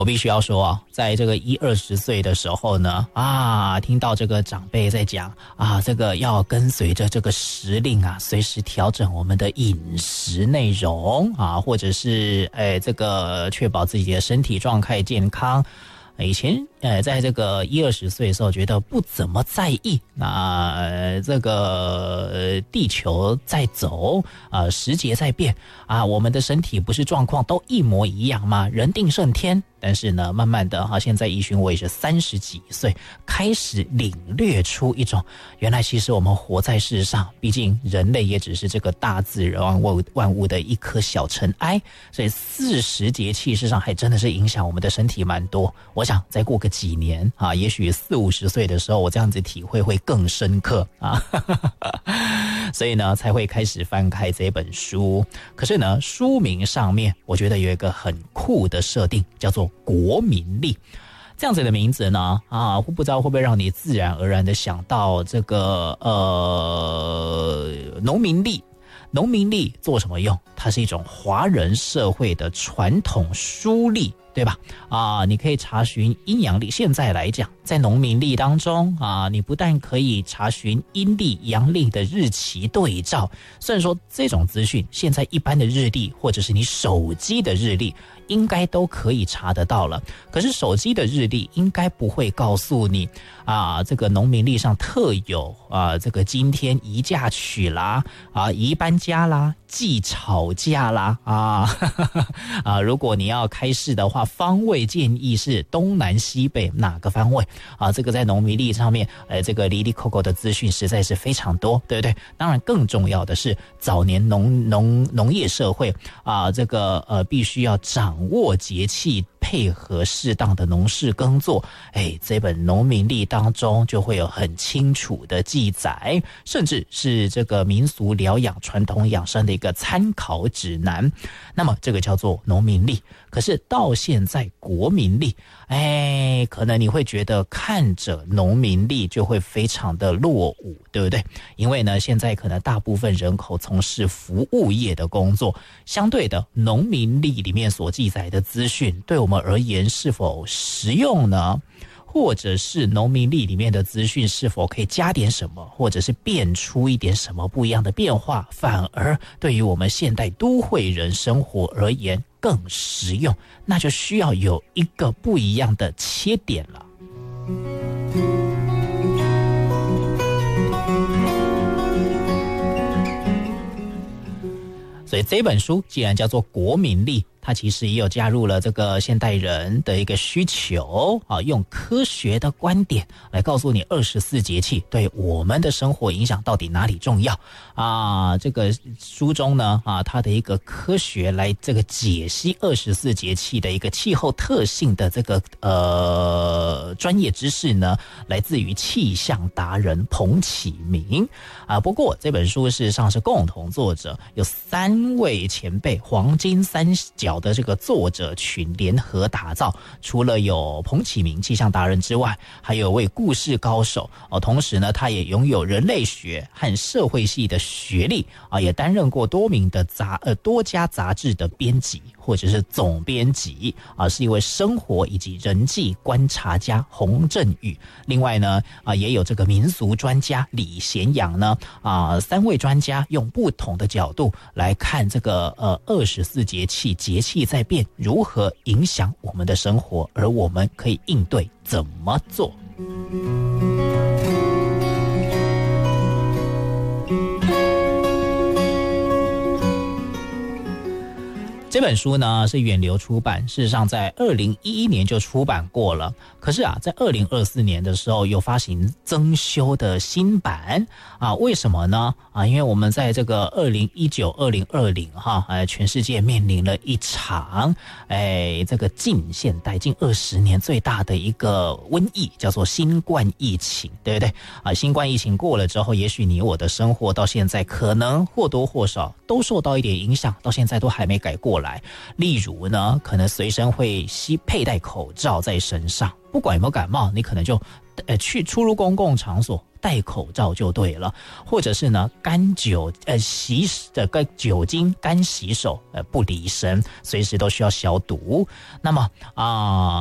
我必须要说啊，在这个20岁的时候呢，听到这个长辈在讲这个要跟随着这个时令随时调整我们的饮食内容或者是这个确保自己的身体状态健康。以前在这个20岁的时候觉得不怎么在意，这个地球在走时节在变我们的身体不是状况都一模一样吗？人定胜天。但是呢，慢慢的现在依循我也是30几岁，开始领略出一种原来其实我们活在世上，毕竟人类也只是这个大自然万物的一颗小尘埃，所以40节气事实上还真的是影响我们的身体蛮多。我想再过个几年也许40、50岁的时候，我这样子体会会更深刻所以呢才会开始翻开这本书。可是呢，书名上面我觉得有一个很酷的设定，叫做国民力。这样子的名字呢不知道会不会让你自然而然的想到这个农民历。农民历做什么用？它是一种华人社会的传统书历，对吧？你可以查询阴阳历。现在来讲，在农民历当中你不但可以查询阴历、阳历的日期对照，虽然说这种资讯现在一般的日历或者是你手机的日历应该都可以查得到了，可是手机的日历应该不会告诉你这个农民历上特有这个今天宜嫁娶啦宜搬家啦忌吵架啦如果你要开市的话，方位建议是东南西北哪个方位这个在农民历上面这个哩哩扣扣的资讯实在是非常多，对不对？当然更重要的是早年农业社会这个必须要掌握节气，配合适当的农事耕作，这本农民历当中就会有很清楚的记载，甚至是这个民俗疗养、传统养生的一个参考指南。那么这个叫做农民历。可是到现在国民历，可能你会觉得看着农民历就会非常的落伍，对不对？因为呢，现在可能大部分人口从事服务业的工作，相对的农民历里面所记载的资讯对我们而言是否实用呢？或者是农民历里面的资讯是否可以加点什么，或者是变出一点什么不一样的变化，反而对于我们现代都会人生活而言更实用，那就需要有一个不一样的切点了。所以这本书既然叫做国民历，它其实也有加入了这个现代人的一个需求用科学的观点来告诉你24节气对我们的生活影响到底哪里重要这个书中呢它的一个科学来这个解析24节气的一个气候特性的这个专业知识呢，来自于气象达人彭启明不过这本书事实上是共同作者，有3位前辈黄金三角的这个作者群联合打造，除了有彭启明气象达人之外，还有位故事高手同时呢，他也拥有人类学和社会系的学历也担任过多家杂志的编辑或者是总编辑是一位生活以及人际观察家洪振宇。另外呢也有这个民俗专家李贤阳呢3位专家用不同的角度来看这个24节气在变，如何影响我们的生活，而我们可以应对怎么做。这本书呢是远流出版，事实上在2011年就出版过了，可是在2024年的时候有发行增修的新版为什么呢因为我们在这个2019、2020全世界面临了一场这个近现代近20年最大的一个瘟疫，叫做新冠疫情，对不对新冠疫情过了之后，也许你我的生活到现在可能或多或少都受到一点影响，到现在都还没改过来。例如呢，可能随身会佩戴口罩在身上，不管有没有感冒，你可能就出入公共场所戴口罩就对了，或者是呢干酒酒精干洗手不离身，随时都需要消毒。那么